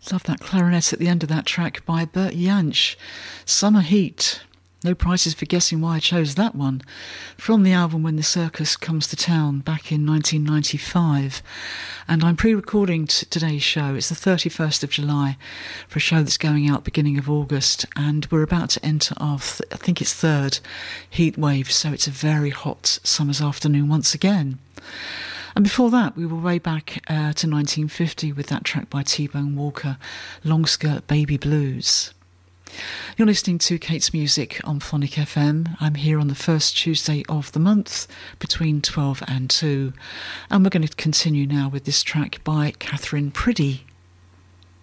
Love that clarinet at the end of that track by Bert Jansch. Summer Heat. No prizes for guessing why I chose that one. From the album When the Circus Comes to Town back in 1995. And I'm pre-recording today's show. It's the 31st of July for a show that's going out beginning of August. And we're about to enter our, I think it's third heat wave. So it's a very hot summer's afternoon once again. And before that, we were way back to 1950 with that track by T-Bone Walker, Long Skirt Baby Blues. You're listening to Kate's Music on Phonic FM. I'm here on the first Tuesday of the month between 12 and 2. And we're going to continue now with this track by Catherine Priddy.